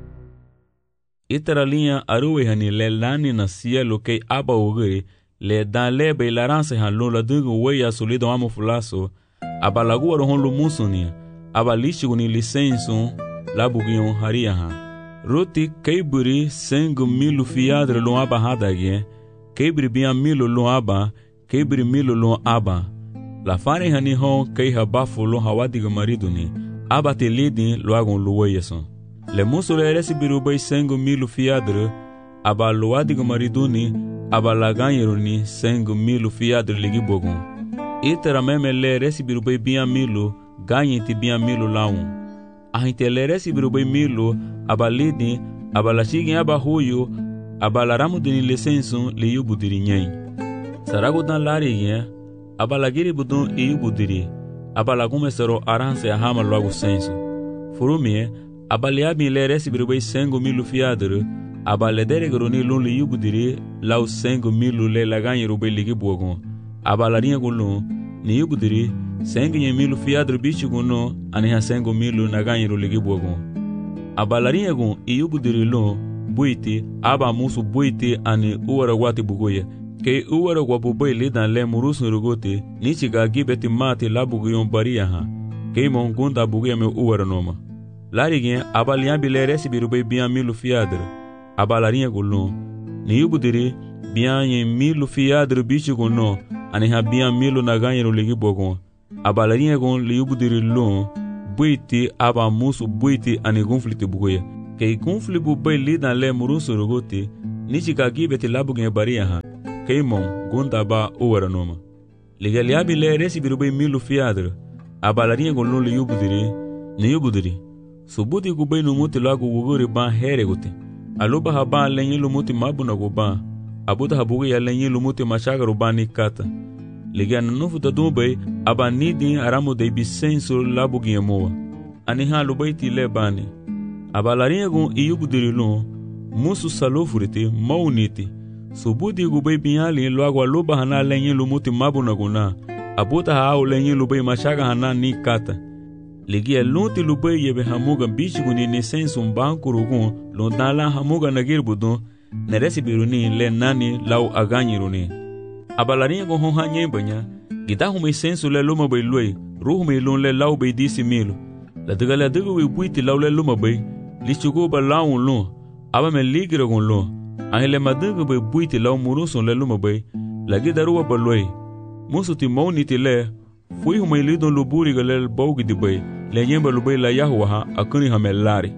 itaralinha aruwe hani lelani na cielo kei aba woguri le dan le beilaranse han lo ladigo weya solido amo fulaso abalagu aro hon lo musunia abalishigo ni licenso labugion haria han Roti keiburi 5,000 fiadre lo aba hadagye, keibri bia milo lo aba, keibri milo lo aba. La fare hani hon kei habafu lo hawadiga mariduni, aba te lidi lo agon lo weyeson. Le muso le resibiru bay 5,000 fiadre, aba lo adiga mariduni, aba la ganyeruni 5,000 fiadre ligi bogon. Itera meme le resibiru bay bia milo, ganyeti bia milo laun. Ahinte resibiru bay milo abalidi abalashigin abahuyo abalaramu dini licenso liyubudiri nyai sarago dan larigin abalagiri budun iyubudiri abalagumesero aranse ahama logo senso furumie abaliabi le resibiru bay 5,000 fiadre abaledere ni lun liyubudiri lau 5,000 le laganyiru bay ligi bogon abalarinha gulun niyubudiri 5,000 fiadre bichiguno aniha 5,000 naganyiru ligi bogon abalarinha gun iyubudiri buiti aba musu buiti ani uwara wati bugoye ke uwara wabubai lidan le murusu rugote nichiga gibeti mati labuguyon baria ha ke mongunda bugoye me uwara noma larigin abalian bile resibiru bay bian 1,000 fiadre abalarinha gun niyubudiri bian 1,000 fiadre bichiguno ani ha bian 1,000 naganyiru ligi bogon abalarinha gun liyubudiri buiti aba musu buiti ani conflito bugoya. Kei conflito bubai lidan le murusu rogote, nichi kaki beti labu gen baria ha. Kei mon gunda ba uwara noma. Liga liabi le resi birubai milu fiadra. Aba larinha con lun le yubudiri, ne yubudiri. Subuti kubai no muti lagu wuguri ban here gote. Aluba haba lenye lumuti mabuna go ban. Abuta habugi ya lenye lumuti machagaru ban ni kata. Liga nanufu tadumbai aba nidi aramu de bisenso labu giyemoa. Aniha lubai ti le bani. Aba larinha con yubudiri lun, musu salofuriti, mauniti. Subuti kubai binyali lagu aluba hana lenye lumuti mabuna go na. Abuta hao lenye lubai machaga hana ni kata. Ligia lunti lubai yebe hamuga bichiguni ni sensu mbanku rugun lundala hamuga nagir budun neresi biruni le nani lau aganyiruni. Abalarinha con honha nyembanya gitahume sensu le luma bai luai ruhume lun le lau bai disi milu. La diga we buiti lau le luma bai lichugo ba lau lun aba me ligira gon lun ahile madiga bai buiti lau murusun le luma bai la gidaruwa ba luai musu ti mauni ti le fui humai lidon luburi galel baugi di bai le nyemba lubai la yahuwa ha akuni hamelari.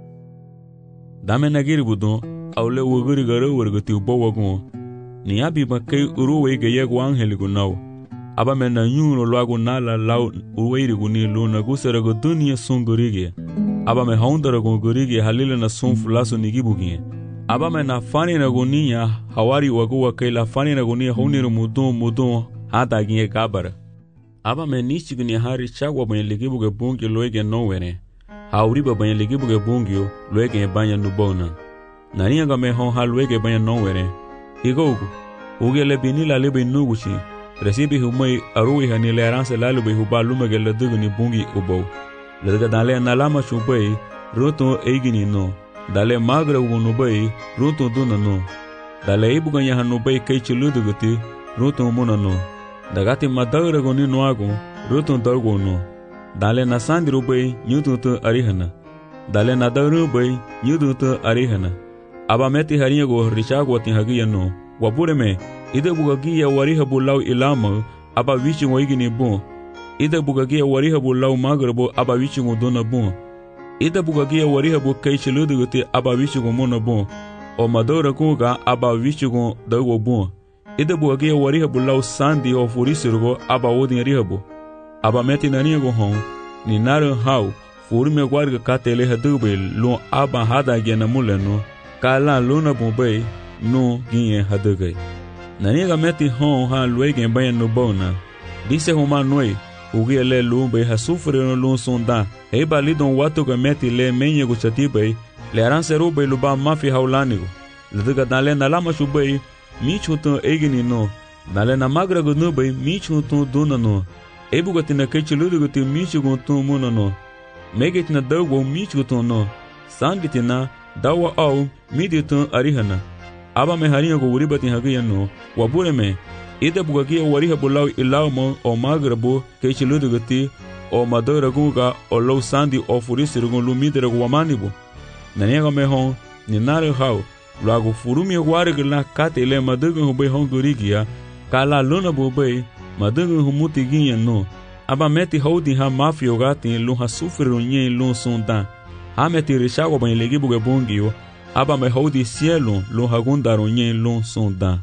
Dame nagiri budon au le wuguri gara wargati ubawa gon ni abi makai uruwe ge yegu angeli gunau aba me na nyuno lagu nala lau uweiri guni luna gusera go dunia sungurigi aba me haundara gon gurigi halile na sunfulaso nigibugi aba me na fani na gonia hawari waguwa kai la fani na gonia hauniru mudon hata ginye kabara aba me nichi guni hari chagwa banye ligibuge bungi loege nowere hauriba banye ligibuge bungi loege banya nubona naniya ga me hon ha loege banya nowere igogu ugele binila lebe nuguchi resibi humai arui hanile aranse lalube hubalume gele duguni bungi ubo lega dale nalama chubai roto eigini no dale magra ugunubai roto duna no dale ibuganya hanubai kai chiluduguti roto muna no dagati madagra goni noago roto dargo no dale na sandiro bai nyututu arihana dale na daru bai nyututu arihana aba meti harinha go richago tin hagiya no wabure me ide bugagia wariha bulau ilama aba wichi ngoigini bon ide bugagia wariha bulau magrabo aba wichi ngodona bon ide bugagia wariha bu kai chiluduguti aba wichi ngomona bon o madora kuga aba wichi ngo dago bon ide bugagia wariha bulau sandi o furisirgo aba odin rihabu aba meti nania go hon ni naru hau furme gwarga katele hadube lo aba hada gena muleno kala luna bombai no ginye hadugai naniga meti hon ha luegen bayan no bona disse homa noi ugi le lumbe ha sufre no lun sonda e balidon watu ga meti le menye go chatibai le aranseru be luba mafi haulanigo leduga dale na lama shubai mi chuto egini no dale na magra go no bai mi chuto dona no e bugatina kechiludu go ti mi chugo to muno no megit na dawo mi chuto no sanditina dawa au miditun arihana aba me harinha go uribati hagiya no wabure me ide bugagia wariha bulau ilamo o magrabo kechiludu gati o madora guga o low sandi o furisir gon lumidere go wamanibo naniga me hon ni nare hau lago furumi warigla katele madugo hubei hon gurigia kala luna bobei madugo humuti ginha no aba meti hodi ha mafio gati lu ha sufriru nye lu sonda ha meti rishago ban legi buga bongio aba me hodi cielo lu hagundaro nye lu sonda.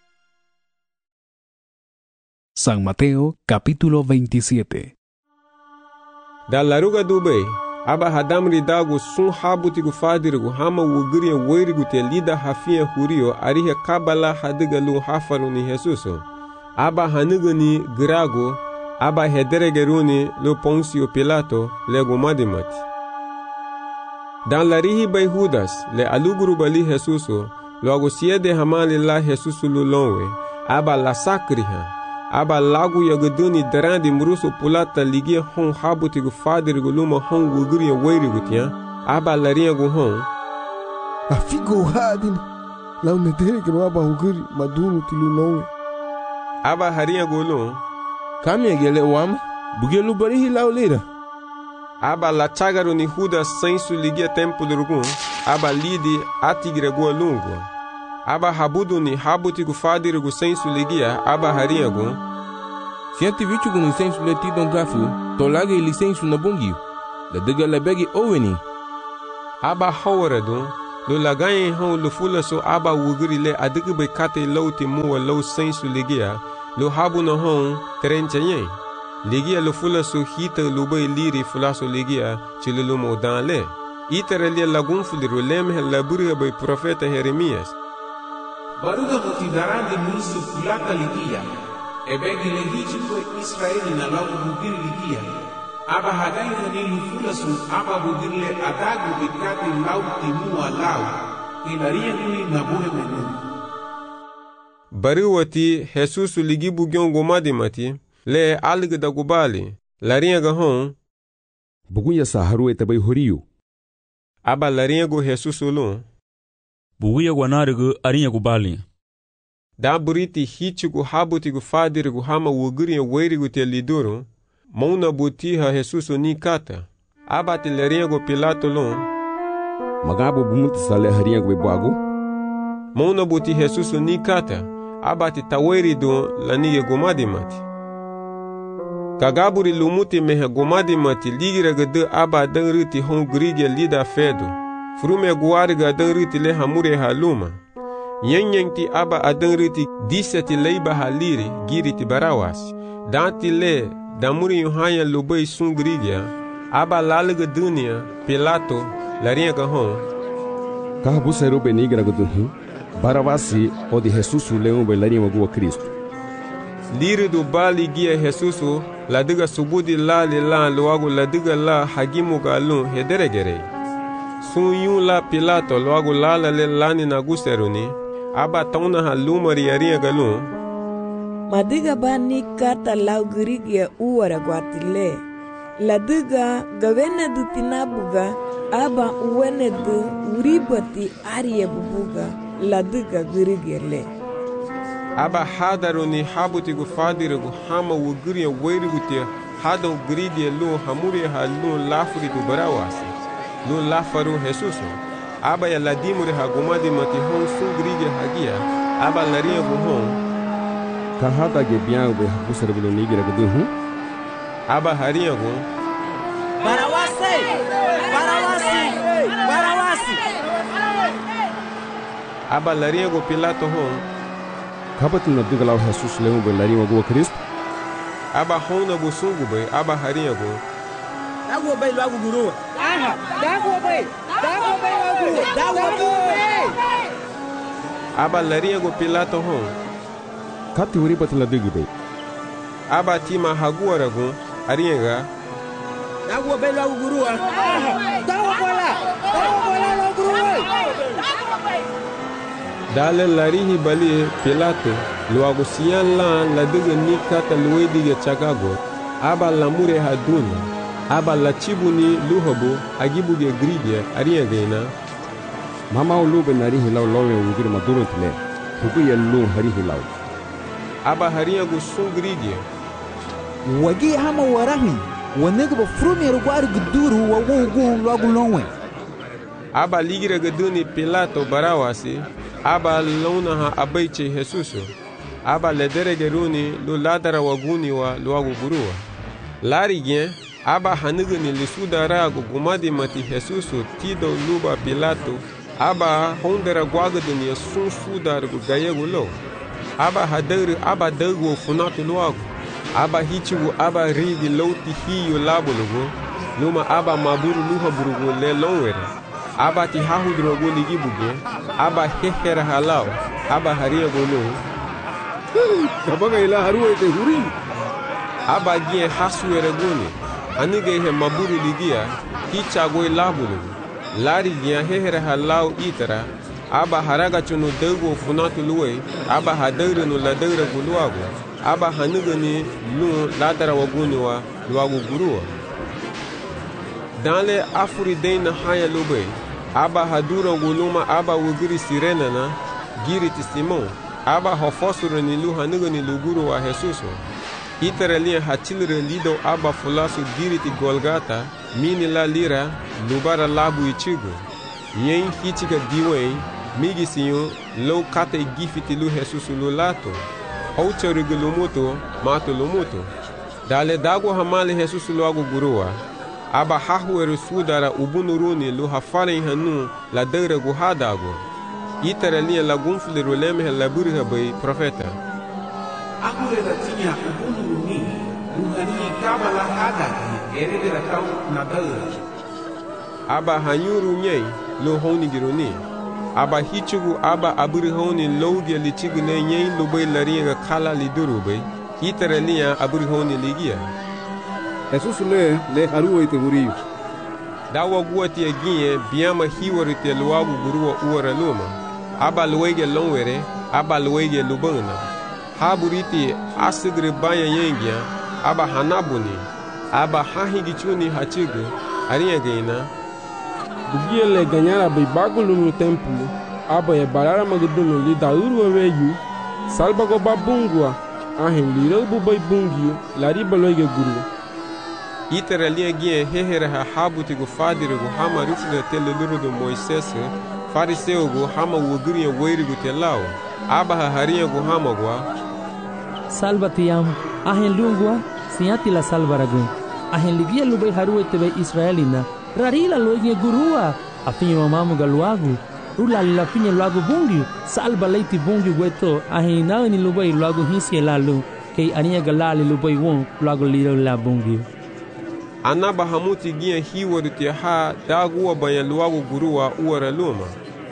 San Mateo capítulo 27. Da laruga dubei aba hadamri dago sun habutigu fadirigu hama wugiriya woirigu te lida hafiya hurio arihe kabala hadiga lu hafaru ni Jesuso aba hanigani girago aba hederegeruni lu Ponsio Pilato lego madimati dan larihi bay Judas le aluguru bali Jesuso logo siede hamali la Jesuso lu lonwe aba la sakriha aba lagu yagaduni darandi muruso pulata ligia hon habutigu fadirigu luma hon wugiriya woirigu tia aba laria gu hon afigo hadin lau nederegero aba wugiri madunu tilu lonwe aba haria gu lu kami gele wam bugelu barihi lau lira aba la chagaru ni Judas sensu ligia tempo durugun aba lidi atigre gu lungu aba habudu ni habutigu fadirigu sensu ligia aba haria gu sienti vichugu ni sensu leti don gafu tolage ili sensu na bongio la dëgga la begi oweni. Aba hawara don, lo lagayen hon lo fula so aba wugiri le adigi be kate lau ti muwa lau sensu ligia, lo habu na hon terenchayen. Ligia lo fula so hita lo bay liri fula so ligia chile lo mo dan le. Itare lia lagun fuliro lemhe laburiga bay profeta Jeremias. Baruga mutidarandi muisu fulaka ligia, ebegi legichi kwe Israeli na lau bugiri ligia. Aba hagai hanilu fula so aba bugiri le adagu bekate lau timua lau, ilaria nui na buhe menu. Bariwati Jesus ligi bugyon gomadi mati, le alga da gubali, laringa ga hon. Bugunya sa haruwe tabay horiyu. Aba laringa go Jesus ulun. Buguya gwanarigu aringa gubali. Da buriti hichi gu habuti gu fadiri gu hama wugiri weri gu te liduru, mauna butiha Jesus ni kata. Aba ti laringa go Pilato lun. Magabo bumuti sale haringa go bebuagu. Mauna buti Jesus ni kata. Aba ti taweri do lanige gomadi mati. Kagaburi lumuti mehe gomadi mati ligira gade aba dan riti hon grige lida fedo. Frume guari ga dan riti le hamure haluma. Yang ti aba adan riti diseti leiba haliri giriti barawas. Danti le damuri yuhanya lubay sun grige. Aba lalaga dunia Pilato laringa ga hon. Kahabu seru benigra gadunhu. Baravasi o de Jesus leão bailarinho agua Cristo. Liri do bali guia Jesus la diga subudi la le la loago la diga la hagimu galun hederegere. Sun yun la Pilato loago la le lani na guseruni. Aba tauna halumari yaria galun. Madiga bani kata lau girigia uara guatile. La diga gavena du tinabuga aba uwene du uribati aria bubuga. La diga girigele. Aba hadaruni habuti gu fadiri gu hama wugiri weri gu te hado girigi lu hamuri ha lu lafuri du barawasi. Lu lafaru Jesus. Aba ya ladimuri ha gumadi mati hon sun girigi hagia. Aba laria gu hon. Kahata ge biang be hapusar bulu nigira gu hu. Aba haria gu. Barawasi! Barawasi! Barawasi! Aba laria go Pilato hon. Kabat na diga lau Jesus leão bailarinho agua Cristo. Aba hona bu sungu bay aba haria go. Dago bay lagu guru. Aha, dago bay lagu. Dago bay. Aba laria go Pilato hon. Kati uri bat la diga bay. Aba tima haguara go aringa. Dago bay lagu guru. Aha, dago bola lagu guru. Dale larihi bali Pilato luago siyan la diga ni kata luwe diga chagago aba lamure haduna aba la chibuni luhobo agibu ge grige aria gena mama ulube narihi lau lowe ugiri maduro tile huku ya lu harihi lau aba haria go sun grige wagi hama warahi wanega ba frume rugwari guduru wa wugu luago lonwe aba ligira gaduni Pilato barawasi aba lona ha abaiche Jesus. Aba ledere geruni lu ladara waguni wa luagu gurua. Lari gen aba hanigani lisudara gu gumadi mati Jesus tido luba Pilato. Aba hondera guagadani ya sun sudar gu gayegu lo. Aba hadari aba dagu funatu luagu. Aba hichigu aba rigi lauti hiyo labulugu. Luma aba maburu luha burugu le lonwere. Aba ti hahudrogo ligi buge. Aba hehera halao. Aba haria golo. Kabaga ila haruwa ite huri. Aba gie hasuere goni. Anige he maburu ligia. Hicha goi labulu. Lari gia hehera halao itara. Aba haraga chunu dego funatu luwe. Aba hadere no ladere guluago. Aba hanige ni lu ladara waguni wa luago gurua. Dans les Afridain na haya lube. Aba hadura guluma aba wugiri sirena na giriti Simon. Aba hofosuro ni lu hanigo ni luguru wa Jesuso. Itara liya hachilre lido aba fulasu giriti Golgata. Mini la lira lubara labu ichigo. Yen hichika diwen migi siyo lo kate gifiti lu Jesuso lu lato. Haucha rigulumuto mato lumuto. Dale dago hamali Jesuso lu agu guruwa. aba hahuere sudara ubunuruni lu hafaren hanu la dere gu hadago. Itara liya la gunfliru lemhe la burha bay profeta. Agure da tinha ubunuruni luhani kaba la hadagi erede da kau na dere. Aba hanyuru nyei lu honi giruni. Aba hichugu aba aburhoni loge lichigule nyei lu bay lariya kala liduru bay. Itara liya aburhoni ligia. Jesus le haruwa ite huriyu. Dawa guati aginye biama hiwari te luagu guruwa uwara luma. Aba luwege longwere, aba luwege lubana. Haburiti asigre banya yengia, aba hanabuni, aba hahigichuni hachigu, ariya gaina. Bugie le ganyara bai bagulu no templo, aba ya barara magudunu li dauru weyu, salbago babungwa, ahin li robu bai bungiu, lari baloige guru. Itara liya gie hehere ha habuti gu fadiri gu hama rufle tele luru du Moises, fariseo gu hama wuguriya weiri gu telao, aba ha hariya gu hama gua. Salvati yam, ahen lungua, sinyati la salvaragu, ahen ligia lubai haruwe tebe Israelina, rarila loige gurua, afinyo mamamu galuagu, rula la finye luagu bungi, salva leiti bungi weto, ahen naani lubai luagu hinsi lalu, kei ania galali lubai won, luagu liro la bungi. Anaba hamuti gia hiwari te ha daguwa banya luagu guruwa uwara luma.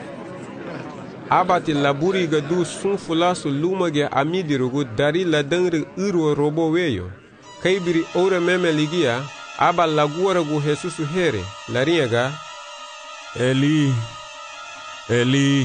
Abati laburi gadu sun fulasu luma ge amidirugu dari la dengri urwa robo weyo. Kaibiri ora meme ligia, aba laguwara gu Jesusu here, lariyaga. Eli, Eli,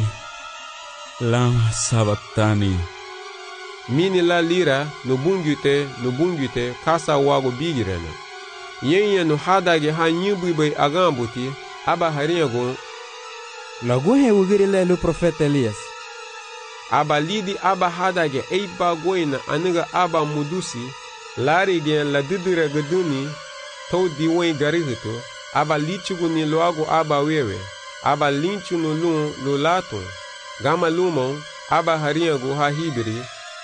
lama sabatani. Mini la lira, nubungute, kasa wagu bigirena. Yenya no hadage ha nyubu bay agambuti aba hariyago lagu he wugiri lu profeta Elias aba lidi aba hadage eiba goina aniga aba mudusi lari gen la didira gaduni to diwen garihito aba lichugu ni loago aba wewe aba linchu no lun lo lato gama lumon aba hariyago ha hibiri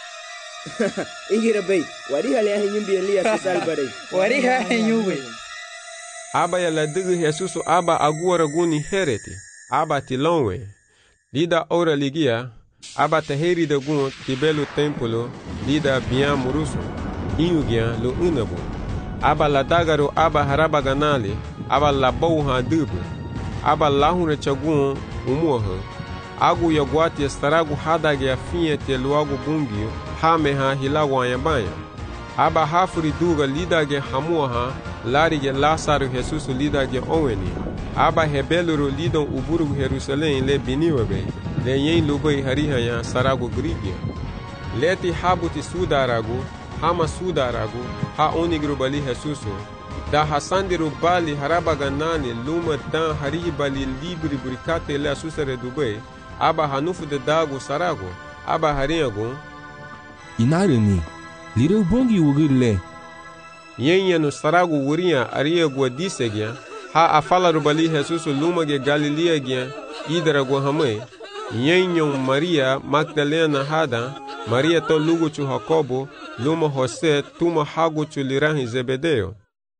Igira bay, wari hale ahinyumbi Elias salbare. Wari ahinyumbi. Aba ya la digi Jesusu aba aguara guni hereti. Aba tilonwe. Lida ora ligia, aba taheri da gun tibelu templo, lida bian murusu. Inyugian lo unabu. Aba la dagaro aba haraba ganali, aba la bauha dubu. Aba lahune chagun umuha. Agu ya guati estaragu hadage ya finye te luagu bungio. Hame ha hilagu ayambanya. Aba hafuri duga lidage hamuha, larige Lasaru Jesusu lidage oweni. Aba hebeluru lidon uburugu Jerusalem le biniwebe, le yen lubai harihaya saragu grigia. Leti habuti sudaragu, hama sudaragu, ha onigru bali Jesusu. Da hasandiru bali harabaganani luma dan harihi bali libri burikate le asusare dubai. Aba hanufu de dagu saragu, aba hariyagu. Inarani, lireu bongi wugirle. Yenya no saragu wuria aria gua disegya, ha afala rubali Jesusu luma ge Galilea gya, idara gua hame. Yenyon Maria Magdalena hada, Maria to lugu chu Jacobo, luma Jose tuma hagu chu lirahi Zebedeo.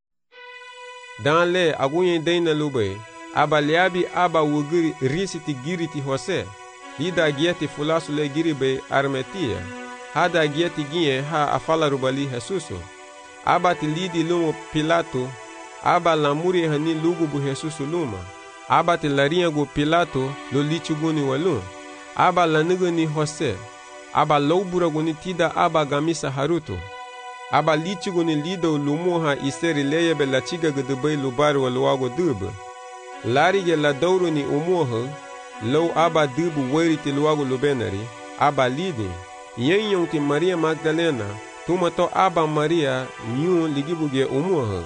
Dan le agunyen deina lube, aba liabi aba wugiri risiti giriti Jose, lida gieti fulasu le giribe armetia. Hada gieti ginye ha afala rubali Jesusu. Aba tilidi lumo Pilato. Aba lamuri hani lugu bu Jesusu luma. Aba tilaria gu Pilato lo lichuguni walun. Aba lanuguni Jose. Aba loubura guni tida aba gamisa haruto. Aba lichuguni lido lumuha iseri leyebe la chiga gudubay lubari waluago dubu. Larige la douro ni umuha. Lo aba dubu weriti luago lubenari. Aba lidi. Yenyon ti Maria Magdalena, tumato aba Maria, nyun ligibuge umuha.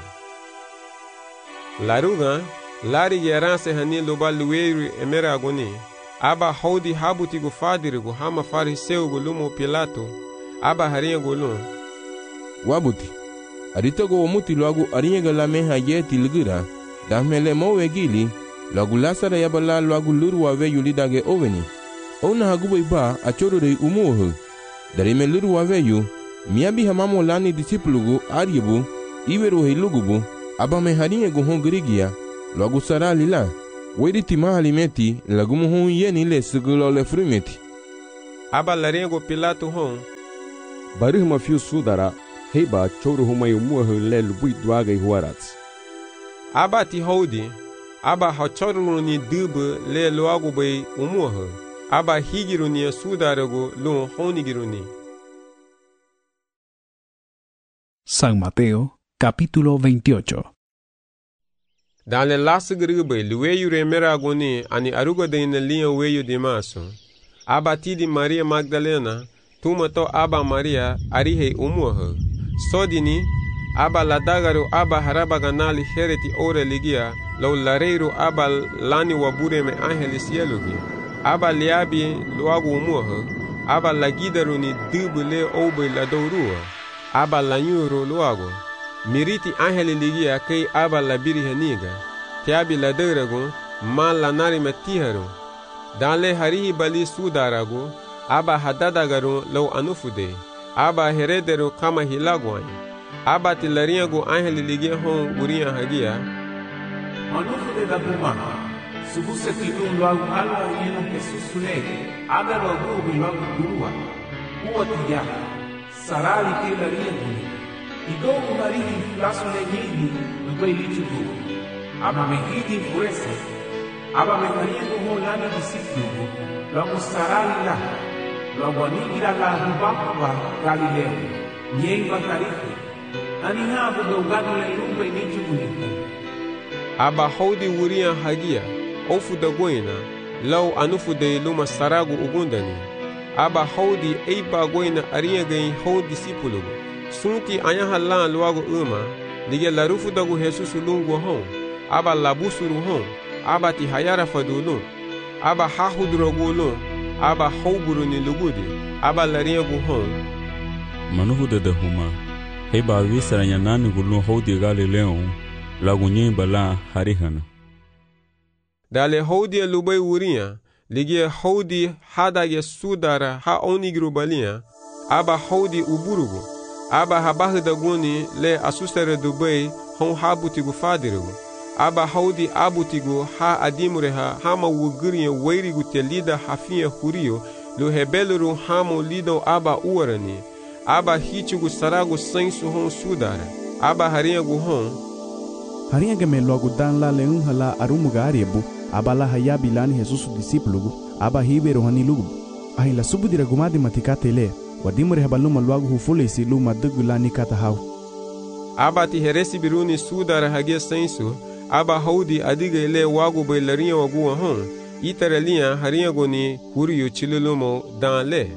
Laruga, lari geranse hani luba luweru emera agoni, aba haudi habuti gu fadiri gu hama fariseu gu lumo Pilato, aba haria gu lun. Wabuti, aritogo omuti luagu ariega la meha yeti ligira, dahmele mowe gili, lagu lasara yabala luagu luru wa veyu lidage oveni. Ona hagubo iba achoro de umuha. Dari me liru wa veyu, miabi hamamo lani disipulugu ariebu, iweru heilugubu, aba me harinha gu hon grigia logo sarali la wedi tima alimenti lagu mo hon yeni le segulo le frumeti aba larinha gu Pilato hon bari ma fiu sudara heba choro homa yumu le lubui dwaga huarats aba ti hodi aba ha choro ni dube le loago bei umuho aba higiru ni sudara gu lo honigiru ni. San Mateo, capítulo 28. Dans le las gribe, le weyu remera goni ani aruga de in lian weyu de maso. Aba ti di Maria Magdalena, tumato aba Maria arihe umuho. Sodini, aba ladagaru aba haraba ganali hereti ore ligia, lo lareiro aba lani wabure me angelis yelugi. Aba liabi luagu umuho, aba lagidaru ni dubule obe la dourua. Aba la nyuro luago miriti angeli ligia kei aba la biri heniga tiabi la derago ma la nari metiharo dans le harihi bali sudarago aba hadadagaru lo anufude aba heredero kama hilagwai aba tilariago angeli ligia hon uria hagia anufude da buma subuse kitu luago ala yeno kesusule aga luago luago durua uwa tiya sarali ke laria guni idogo marihi flaso legini nubai lichugu aba mehidi fuese aba mehariego ho lana disiplugu lagu sarali la lagu anigira la hubakwa galileo nyei bakarife aniha abu dogado le nubai lichugu niku aba hodi uria hagia ofu da goina lau anufu de luma saragu ugundani aba hodi eiba goina aria gai ho disipulugu sunti anya halan luago uma lige larufu dagu Jesus lungu hon aba labusuru hon aba ti hayara fadulu aba hahudrogulu aba hoburu ni lugudi aba lariagu hon manuhu de huma heba wisaranya nani gulu hodi galileo lagu nyemba la harihana dale hodi lubai uria lige hodi hadage sudara ha onigru balia aba hodi uburugu aba habah daguni le asusere dubai hon habutigu fadirugu aba hodi abutigu ha adimureha hama wuguriye weirigu telida hafia hurio lo hebeluru hamo lido aba uarani aba hichigu saragu sensu hon sudara aba hariagu hon hariaga me logo dan la leun hala arumuga ariebu aba la hayabi lani Jesus disipulugu aba hibero hani lugu ahi la subudira gumadi matikate le wadimure habaluma luagu hufulesi luma dugulani kata hau aba ti heresi biruni sudara hage sensu aba hodi adiga ile wagu bailaria wagu hon itaralia haria goni huriyo chilulumo dan le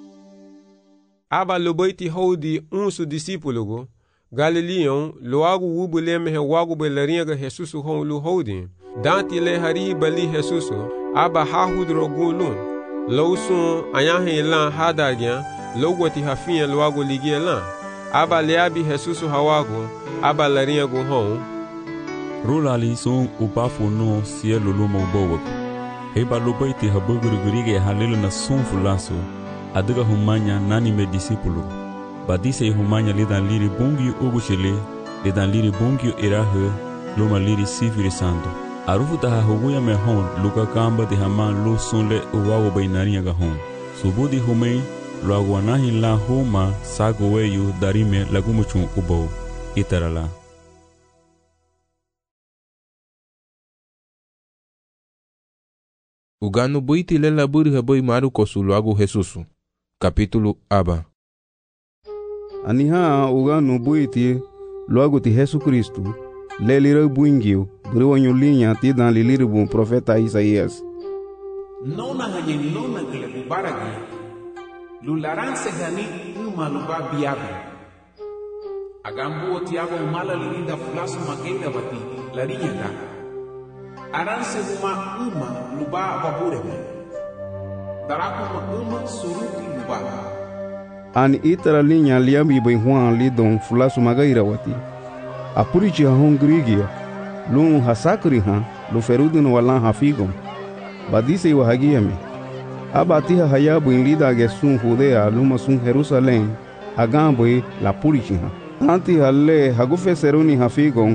aba lobaiti hodi unsu disipulugu Galileon luagu wubule mehe wagu bailaria ga Jesus hon lu hodi danti le hari bali Jesus aba hahudro gulun lawsun ayahe lan hadagya logwati hafia luago ligia lan aba leabi Jesus hawago aba laria go hon rulali son upafu no cielo luma ubowo heba lobaiti habugurugurige halelo na son fulaso adiga humanya nani me discipulu badise humanya lidan liri bungi ugushele lidan liri bungi erahe luma liri sifiri sando arufu taha huguya me hon luka kamba di haman lu sunle uwawo bainaria ga hon subudi humei luago anahi la homa sago weyu darime lagumuchun ubo itarala Ugano buiti le laburi haboi maru kosu luago Jesusu capítulo aba aniha ugano buiti luago ti Jesus Cristo le lira buingio briwanyo linha ti dan liliru bom profeta Isaías nona hanye nona gele bubaragi lularanse gani uma luba biago agambu tiago umala lilinda fulasu magenda bati larinya da aranse uma luba babureme daraku uma suruti luba an itara linha liambi bem Juan lidon fulasu magaira wati apurichi hongrigia lun hasakri ha lu ferudun walan hafigom badise wa hagiame abatiha hayabu in lida gesun Judea luma sun Jerusalem agambo la purichi ha anti halle hagufe seruni hafigom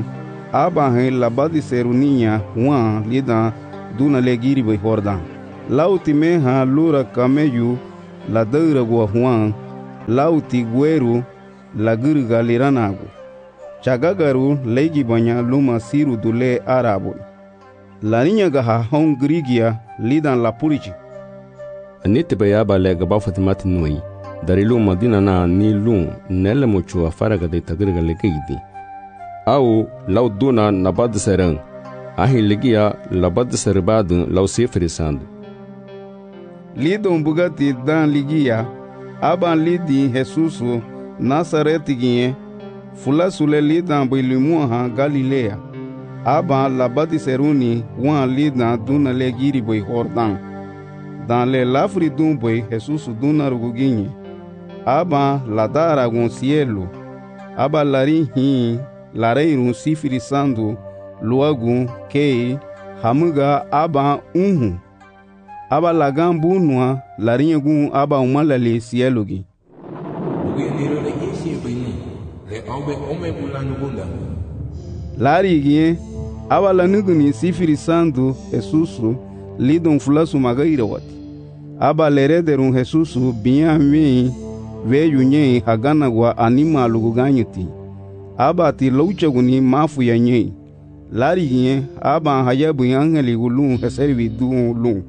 aba he labadi seruninya Juan lidan duna le giri bai Jordan. Lauti meha lura kameyu la dăra gua Juan, lauti gueru la gârga liranagu. Chagagaru legi banya luma siru dule arabul. La niña gaha hong grigia lidan la purici. Anite bayaba le gaba fatimati nui. Dari luma dina na ni lum nelle muchu afaraga de tagirga legeidi. Au lau duna nabad serang. Ahi legia labad serbad lau sefrisandu. Lidon bugati dan ligia aban lidi Jesusu Nazareti gie fula sule lidan bilimuha Galilea aban labadi seruni wan lidan duna le giri boy Jordan dan le lafri dun boy Jesusu duna ruguginye aban ladara gon cielo aba lari hi lareirun sifiri sandu luagun kei hamuga aban aba lagan bunua larinha gun aba umalali sielugi. Lari gie aba lanuguni sifiri sandu Jesusu lidon fulasu magaira wati. Aba lerederun Jesusu binyami veyu nye hagana gwa anima luguganyuti. Aba ti louchaguni mafu ya nye. Lari gie aba hayabu angeli gulun heservi duun lun.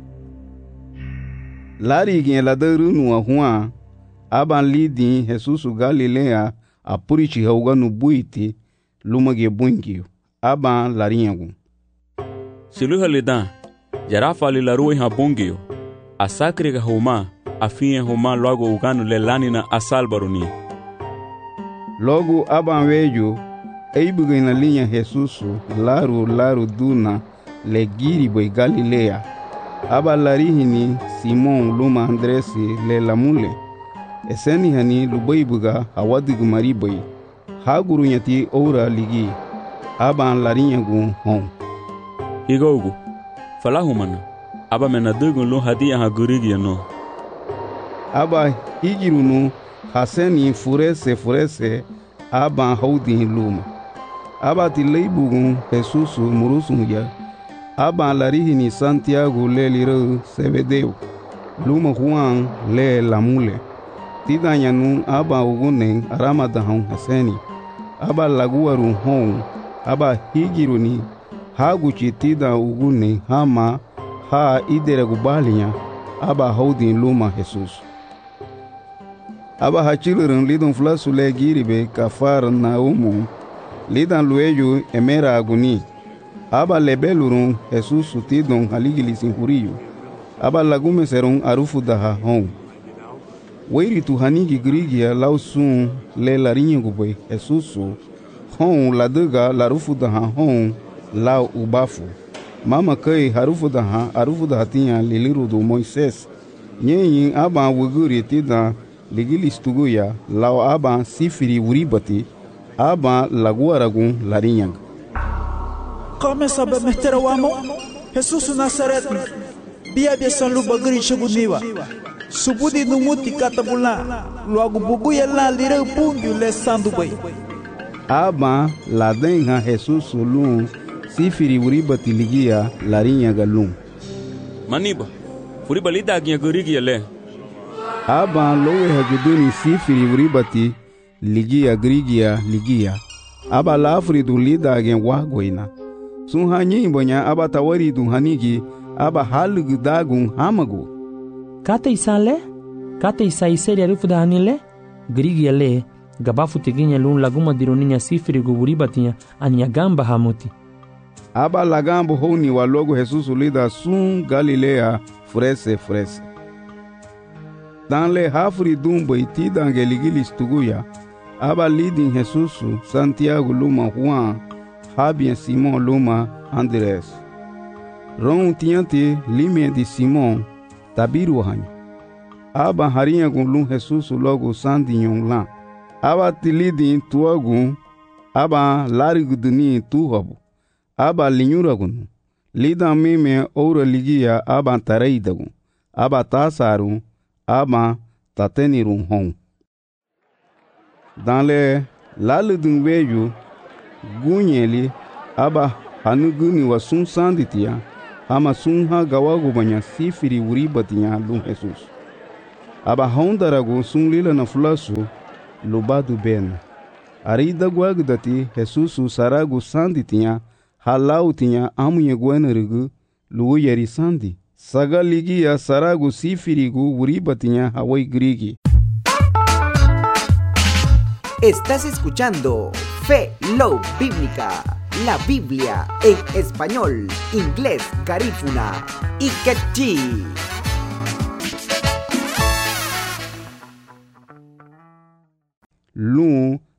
Lari gie la dăru Juan aban lidi Jesusu Galilea a purici hauganu buiti lumage bungiu aban larinhagu. Siluha lidan jarafa li larui ha bungiu a sacre ga homa a finha homa logo uganu le lanina a salbaruni. Logo aban veju eibuga na linha Jesusu laru duna le giri boi Galilea. Aba larihini Simon luma Andresi le lamule. Eseni hani lubaibuga hawadigu maribai. Haguru nyati oura ligi. Aba larinyagu hon. Higogu. Falahumana. Aba menadugu lo hadia hagurigi no. Aba higirunu haseni furese. Aba haudi luma. Aba tileibugu Jesusu murusunja. Aba larihini Santiago le liro Sebedeu luma Juan le lamule tidanyanu aba ugunen aramadahon haseni aba laguaru hon aba higiruni haguchi tida ugunen hama ha idere gubalinya aba haudin luma Jesus aba hachilurun lidon flasu le giribe kafar na umu lidan lueju emera aguni aba lebelurun Jesus tidon haligili sinhuriyo aba lagume serun arufu daha hon weiri tu hanigi grigia lausun le larinha guboi Jesus hon laduga larufu daha hon lau ubafu mama kai harufu daha tinha liliru do Moises nyenyin aba wuguri tida ligili stuguya lau aba sifiri uribati aba laguaragun larinha. Começa a meter o amo, Jesus Nazareti, bia sanlu bagri cheguniwa, subudi no muti katabula, logo bubuia lá lira pungu le sandu bai. Aba la denha Jesus lum, sifiri uribati ligia larinha galum. Maniba, furiba lida aginha gurigia le. Aba lowe haguduni sifiri uribati ligia grigia ligia. Aba lafri du lida agen wagoina. Sun hanyi bonya aba tawari dun hanigi aba halugu dagun hamagu. Kata isa iseri arufu da hanile grigia le gabafu teginya lun laguma dironinya sifiri guburibatinha anya gamba hamuti. Aba lagambo honi wa logo Jesus lida sun Galilea frese. Dan le hafri dun boiti dangeligili stuguya aba lidin Jesus Santiago luma Juan Habia Simon luma Andrés. Ron tiante lime de Simon tabiru hanyo. Aba harinha gun Jesus logo sandinyon lan. Aba tilidin tuagun. Aba lariguduni tuhabu. Aba linyuragun. Lidan mime oura ligia aba tareidagun. Aba tasarun. Aba tatenirun hon. Dans le laludun veju gunyeli aba hanuguni wa sun sanditia ama sun ha gawagu banya sifiri wuri batia lum Jesus aba hondaragu sun lila na fulasu lubadu ben arida guagdati Jesus saragu sanditia halau tinha amunye guenerigu lugu yari sandi sagaligia saragu sifirigu wuri batia hawai grigi. Estás escuchando Fe Love Bíblica, la Biblia en español, inglés, garífuna y quechí. Lu